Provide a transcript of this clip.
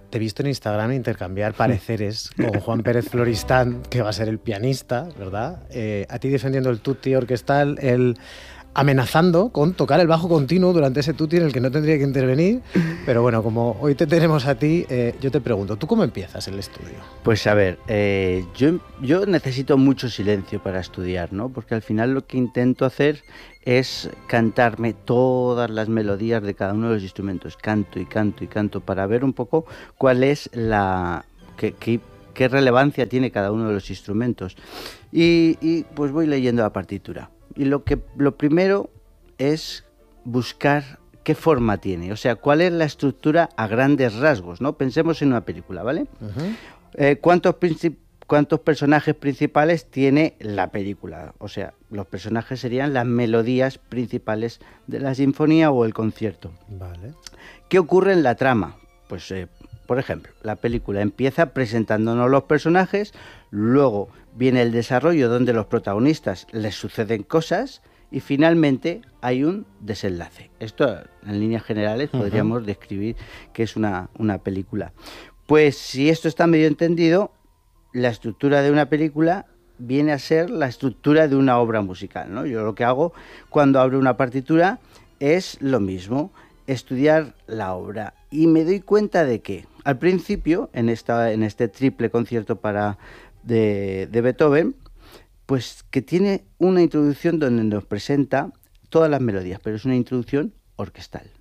te he visto en Instagram intercambiar pareceres con Juan Pérez Floristán, que va a ser el pianista, ¿verdad? A ti defendiendo el tutti orquestal, el amenazando con tocar el bajo continuo durante ese tutti en el que no tendría que intervenir. Pero bueno, como hoy te tenemos a ti, yo te pregunto, ¿tú cómo empiezas el estudio? Pues a ver, yo necesito mucho silencio para estudiar, ¿no? Porque al final lo que intento hacer es cantarme todas las melodías de cada uno de los instrumentos. Canto y canto y canto para ver un poco cuál es qué relevancia tiene cada uno de los instrumentos. Y pues voy leyendo la partitura. Y lo primero es buscar qué forma tiene, o sea, cuál es la estructura a grandes rasgos, ¿no? Pensemos en una película, ¿vale? Uh-huh. ¿Cuántos personajes principales tiene la película? O sea, los personajes serían las melodías principales de la sinfonía o el concierto. Vale. ¿Qué ocurre en la trama? Pues, por ejemplo, la película empieza presentándonos los personajes, luego viene el desarrollo donde los protagonistas les suceden cosas y finalmente hay un desenlace. Esto, en líneas generales, podríamos describir que es una película. Pues si esto está medio entendido, la estructura de una película viene a ser la estructura de una obra musical, ¿no? Yo lo que hago cuando abro una partitura es lo mismo, estudiar la obra. Y me doy cuenta de que, al principio, en este triple concierto de Beethoven, pues que tiene una introducción donde nos presenta todas las melodías, pero es una introducción orquestal.